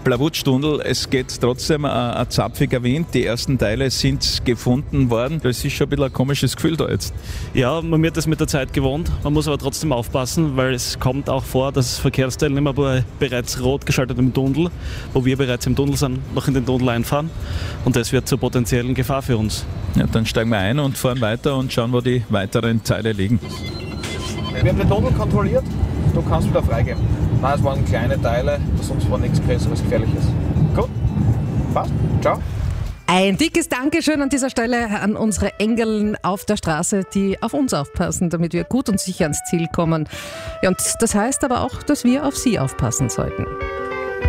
Blawutz-Tunnel. Es geht trotzdem ein zapfiger Wind. Die ersten Teile sind gefunden worden. Das ist schon ein bisschen ein komisches Gefühl da jetzt. Ja, man wird das mit der Zeit gewohnt. Man muss aber trotzdem aufpassen, weil es kommt auch vor, dass Verkehrsteilnehmer bereits rot geschaltet im Tunnel, wo wir bereits im Tunnel sind, noch in den Tunnel einfahren. Und das wird zur potenziellen Gefahr für uns. Ja, dann steigen wir ein und fahren weiter und schauen, wo die weiteren Teile liegen. Wir haben den Tunnel kontrolliert. Du kannst wieder freigeben. Nein, es waren kleine Teile, sonst war nichts Größeres, Gefährliches. Gut, passt. Ciao. Ein dickes Dankeschön an dieser Stelle an unsere Engeln auf der Straße, die auf uns aufpassen, damit wir gut und sicher ans Ziel kommen. Ja, und das heißt aber auch, dass wir auf sie aufpassen sollten.